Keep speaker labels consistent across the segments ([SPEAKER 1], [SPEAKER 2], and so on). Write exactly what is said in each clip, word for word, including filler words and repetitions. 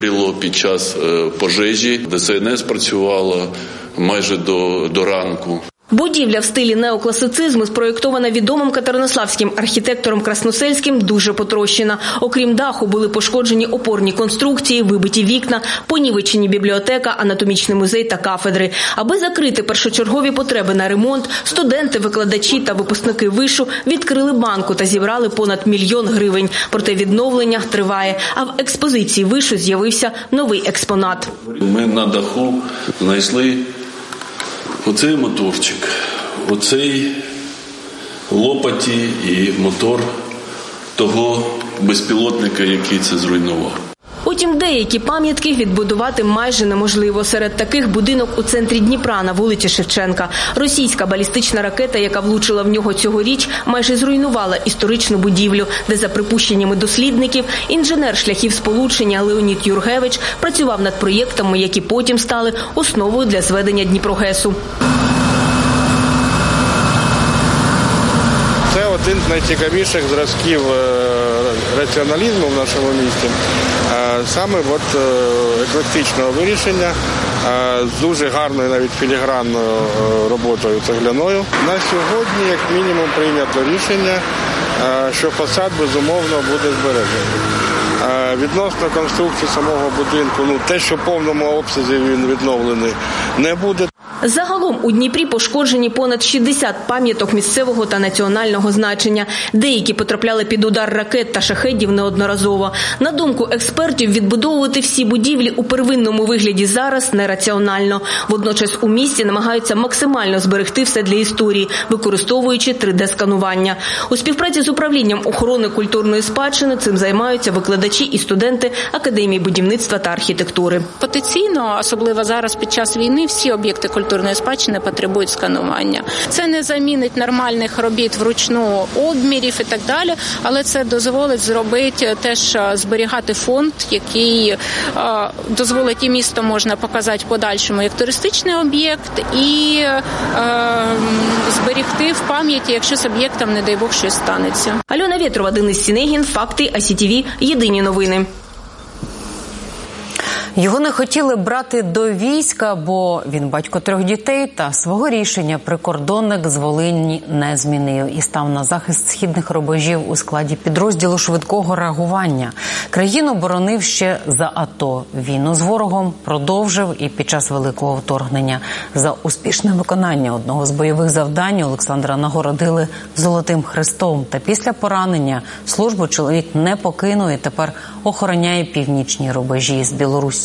[SPEAKER 1] Горіло під час пожежі, Де Ес Ен Ес працювала майже до, до ранку.
[SPEAKER 2] Будівля в стилі неокласицизму, спроєктована відомим катеринославським архітектором Красносельським, дуже потрощена. Окрім даху, були пошкоджені опорні конструкції, вибиті вікна, понівечені бібліотека, анатомічний музей та кафедри. Аби закрити першочергові потреби на ремонт, студенти, викладачі та випускники вишу відкрили банку та зібрали понад мільйон гривень. Проте відновлення триває, а в експозиції вишу з'явився новий експонат.
[SPEAKER 1] Ми на даху знайшли оцей моторчик, оцей лопаті і мотор того безпілотника, який це зруйнував.
[SPEAKER 2] Утім, деякі пам'ятки відбудувати майже неможливо. Серед таких будинок у центрі Дніпра на вулиці Шевченка. Російська балістична ракета, яка влучила в нього цьогоріч, майже зруйнувала історичну будівлю, де, за припущеннями дослідників, інженер шляхів сполучення Леонід Юргевич працював над проєктами, які потім стали основою для зведення Дніпрогесу.
[SPEAKER 3] Це один з найцікавіших зразків раціоналізму в нашому місті. Саме от еклектичного вирішення з дуже гарною, навіть філігранною роботою цегляною. На сьогодні, як мінімум, прийнято рішення, що фасад, безумовно, буде збережений. Відносно конструкції самого будинку, ну, те, що в повному обсязі він відновлений, не буде.
[SPEAKER 2] Загалом у Дніпрі пошкоджені понад шістдесят пам'яток місцевого та національного значення. Деякі потрапляли під удар ракет та шахедів неодноразово. На думку експертів, відбудовувати всі будівлі у первинному вигляді зараз нераціонально. Водночас у місті намагаються максимально зберегти все для історії, використовуючи три де-сканування. У співпраці з управлінням охорони культурної спадщини цим займаються викладачі і студенти Академії будівництва та архітектури.
[SPEAKER 4] Потенційно, особливо зараз під час війни, всі об'єкти культурної спадщини потребують сканування. Це не замінить нормальних робіт вручну, обмірів і так далі, але це дозволить зробити теж зберігати фонд, який дозволить і місто можна показати подальшому як туристичний об'єкт, і е, зберегти в пам'яті, якщо з об'єктом, не дай Бог, щось станеться.
[SPEAKER 2] Альона Вєтрова, Денис Сінегін, Факти, Ай Сі Ті Ві, Єдині новини.
[SPEAKER 5] Його не хотіли брати до війська, бо він батько трьох дітей, та свого рішення прикордонник з Волині не змінив і став на захист східних рубежів у складі підрозділу швидкого реагування. Країну боронив ще за АТО. Війну з ворогом продовжив і під час Великого вторгнення. За успішне виконання одного з бойових завдань Олександра нагородили Золотим Хрестом. Та після поранення службу чоловік не покинув і тепер охороняє північні рубежі з Білоруссю.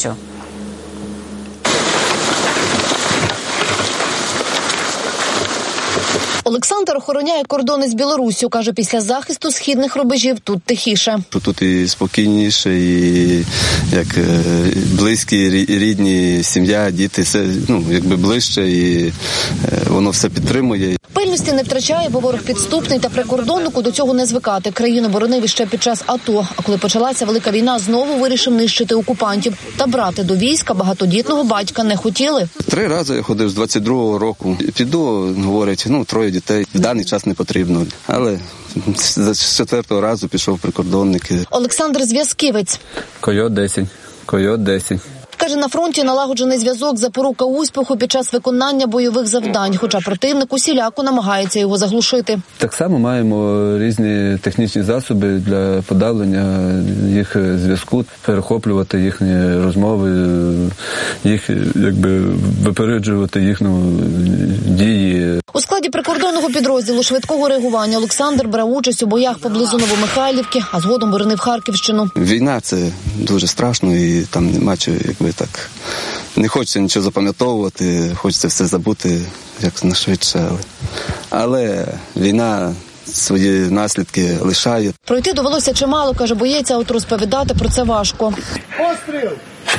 [SPEAKER 6] Олександр охороняє кордони з Білоруссю. Каже, після захисту східних рубежів тут тихіше.
[SPEAKER 7] Тут і спокійніше, і як близькі, рідні, сім'я, діти, все ну, якби ближче, і воно все підтримує.
[SPEAKER 6] Пильності не втрачає, бо ворог підступний, та прикордоннику до цього не звикати. Країну боронив іще під час АТО. А коли почалася Велика війна, знову вирішив нищити окупантів. Та брати до війська багатодітного батька не хотіли.
[SPEAKER 7] Три рази я ходив з двадцять другого року. Піду, говорять, ну, троє дітей. В даний час не потрібно. Але з четвертого разу пішов прикордонник.
[SPEAKER 6] Олександр Зв'язківець.
[SPEAKER 8] Койот десять. Койот десять.
[SPEAKER 6] Каже, на фронті налагоджений зв'язок – запорука успіху під час виконання бойових завдань, хоча противник усіляко намагається його заглушити.
[SPEAKER 8] Так само маємо різні технічні засоби для подавлення їх зв'язку, перехоплювати їхні розмови, їх якби випереджувати їхні дії.
[SPEAKER 6] У складі прикордонного підрозділу швидкого реагування Олександр брав участь у боях поблизу Новомихайлівки, а згодом боронив Харківщину.
[SPEAKER 7] Війна – це дуже страшно, і там нема чого, якби так, не хочеться нічого запам'ятовувати, хочеться все забути як найшвидше. Але, але війна свої наслідки лишає.
[SPEAKER 6] Пройти довелося чимало, каже боєць, а от розповідати про це важко. Постріл!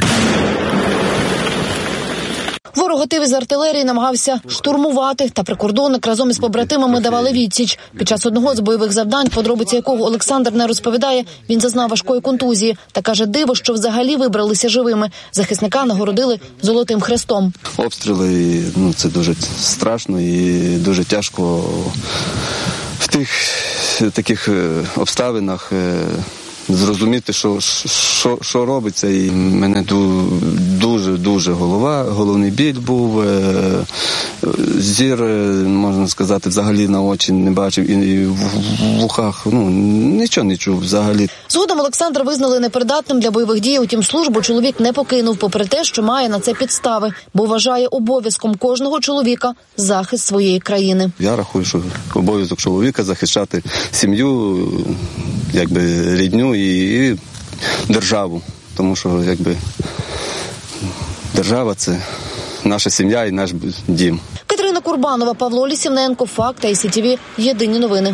[SPEAKER 6] Ворог готив із артилерії намагався штурмувати, та прикордонник разом із побратимами давали відсіч. Під час одного з бойових завдань, подробиці якого Олександр не розповідає, він зазнав важкої контузії. Та каже, диво, що взагалі вибралися живими. Захисника нагородили Золотим Хрестом.
[SPEAKER 7] Обстріли, ну, це дуже страшно і дуже тяжко в тих таких обставинах зрозуміти, що, що, що робиться. І в мене дуже-дуже голова, головний біль був, зір, можна сказати, взагалі на очі не бачив, і в вухах, ну, нічого не чув взагалі.
[SPEAKER 6] Згодом Олександра визнали непридатним для бойових дій, утім службу чоловік не покинув, попри те, що має на це підстави, бо вважає обов'язком кожного чоловіка захист своєї країни.
[SPEAKER 7] Я рахую, що обов'язок чоловіка захищати сім'ю, якби рідню і, і державу, тому що якби держава – це наша сім'я і наш дім.
[SPEAKER 6] Катерина Курбанова, Павло Лісівненко, Факт, ай сі ті ві, Єдині новини.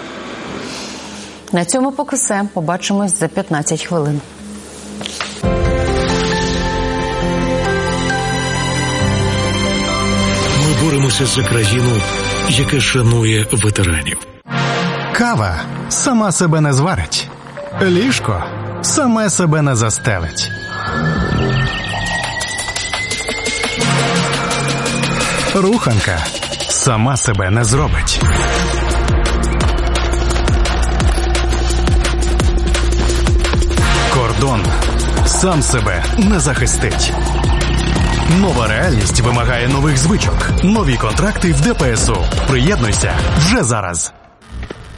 [SPEAKER 5] На цьому поки все. Побачимось за п'ятнадцять хвилин.
[SPEAKER 9] Ми боремося за країну, яка шанує ветеранів.
[SPEAKER 10] Кава сама себе не зварить. Ліжко саме себе не застелить. Руханка сама себе не зробить. Кордон сам себе не захистить. Нова реальність вимагає нових звичок. Нові контракти в ДПСУ. Приєднуйся вже зараз.